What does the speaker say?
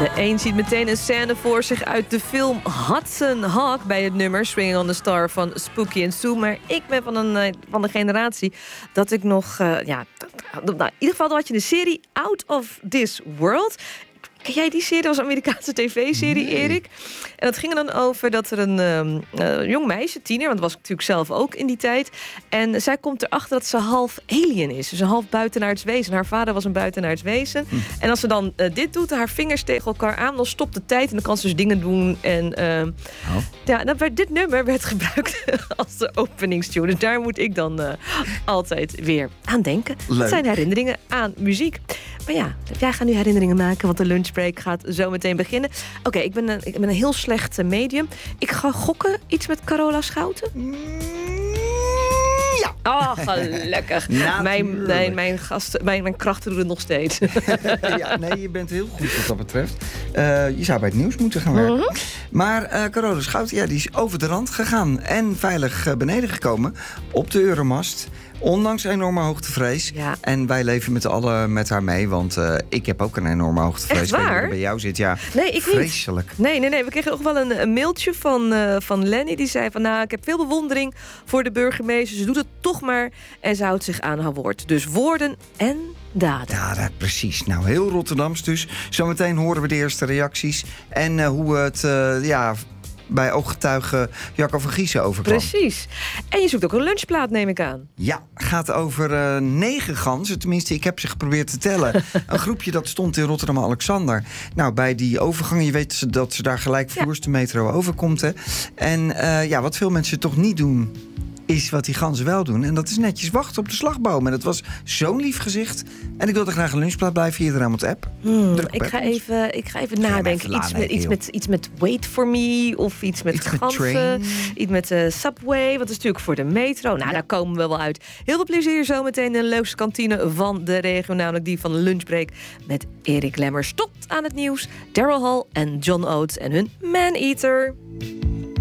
De een ziet meteen een scène voor zich uit de film Hudson Hawk bij het nummer Swinging on the Star van Spooky and Sue. Maar ik ben van de generatie dat ik nog... in ieder geval had je de serie Out of This World. Ken jij die serie? Dat was een Amerikaanse tv-serie, nee. Erik. En dat ging er dan over dat er een jong meisje, tiener... want dat was ik natuurlijk zelf ook in die tijd... en zij komt erachter dat ze half alien is. Dus een half buitenaards wezen. Haar vader was een buitenaards wezen. En als ze dan dit doet, haar vingers tegen elkaar aan... dan stopt de tijd en dan kan ze dus dingen doen. En dit nummer werd gebruikt als de openingstune. Dus daar moet ik dan altijd weer aan denken. Leuk. Dat zijn herinneringen aan muziek. Maar ja, jij gaat nu herinneringen maken, want de lunchbreak gaat zo meteen beginnen. Oké, ik ben een heel slecht medium. Ik ga gokken, iets met Carola Schouten. Ja. Oh, gelukkig. Mijn krachten doen het nog steeds. Ja, nee, je bent heel goed wat dat betreft. Je zou bij het nieuws moeten gaan werken. Mm-hmm. Maar Carola Schouten, die is over de rand gegaan en veilig beneden gekomen op de Euromast. Ondanks enorme hoogtevrees. Ja. En wij leven met allen met haar mee. Want ik heb ook een enorme hoogtevrees. Echt waar? Ik weet niet wat bij jou zit. Ja, nee, ik vreselijk. Niet. Nee. We kregen nog wel een mailtje van Lenny. Die zei van, ik heb veel bewondering voor de burgemeester. Ze doet het toch maar. En ze houdt zich aan haar woord. Dus woorden en daden. Ja, precies. Nou, heel Rotterdams dus. Zometeen horen we de eerste reacties. En hoe het... bij ooggetuige Jacco van Giezen overkwam. Precies. En je zoekt ook een lunchplaat, neem ik aan. Ja, gaat over 9 ganzen. Tenminste, ik heb ze geprobeerd te tellen. Een groepje dat stond in Rotterdam-Alexander. Nou, bij die overgangen, je weet dat ze daar gelijkvloers de metro overkomt. Hè? En wat veel mensen toch niet doen, is wat die ganzen wel doen. En dat is netjes wachten op de slagboom. En dat was zo'n lief gezicht. En ik wilde graag een lunchplaat bij via de Rijnmond app. Ik ga even nadenken. Iets met Wait For Me. Of iets met ganzen. Iets met Subway. Wat is natuurlijk voor de metro. Nou, daar komen we wel uit. Heel veel plezier zometeen in de leukste kantine van de regio. Namelijk die van Lunchbreak. Met Erik Lemmers. Tot aan het nieuws. Daryl Hall en John Oates en hun Man Eater.